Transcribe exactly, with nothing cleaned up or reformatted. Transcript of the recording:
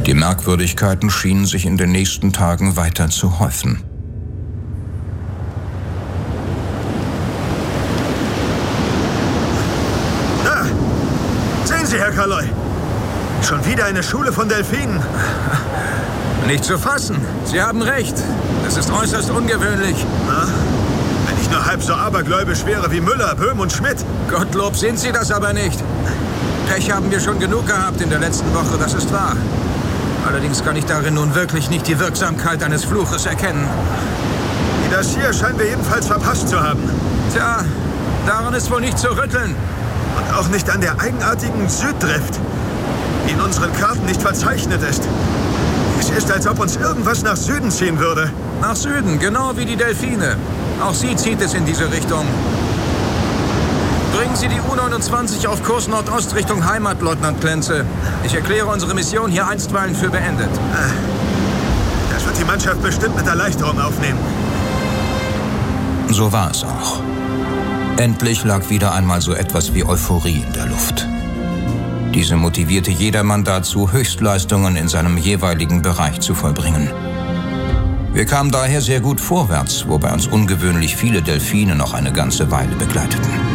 Die Merkwürdigkeiten schienen sich in den nächsten Tagen weiter zu häufen. Da! Sehen Sie, Herr Kaloy! Schon wieder eine Schule von Delfinen. Nicht zu fassen. Sie haben recht. Das ist äußerst ungewöhnlich. Na? Wenn ich nur halb so abergläubisch wäre wie Müller, Böhm und Schmidt. Gottlob sind Sie das aber nicht. Pech haben wir schon genug gehabt in der letzten Woche, das ist wahr. Allerdings kann ich darin nun wirklich nicht die Wirksamkeit eines Fluches erkennen. Die das hier scheinen wir jedenfalls verpasst zu haben. Tja, daran ist wohl nicht zu rütteln. Und auch nicht an der eigenartigen Süddrift, die in unseren Karten nicht verzeichnet ist. Es ist, als ob uns irgendwas nach Süden ziehen würde. Nach Süden, genau wie die Delfine. Auch sie zieht es in diese Richtung. Bringen Sie die U neunundzwanzig auf Kurs Nordost Richtung Heimat, Leutnant Klenze. Ich erkläre unsere Mission hier einstweilen für beendet. Das wird die Mannschaft bestimmt mit Erleichterung aufnehmen. So war es auch. Endlich lag wieder einmal so etwas wie Euphorie in der Luft. Diese motivierte jedermann dazu, Höchstleistungen in seinem jeweiligen Bereich zu vollbringen. Wir kamen daher sehr gut vorwärts, wobei uns ungewöhnlich viele Delfine noch eine ganze Weile begleiteten.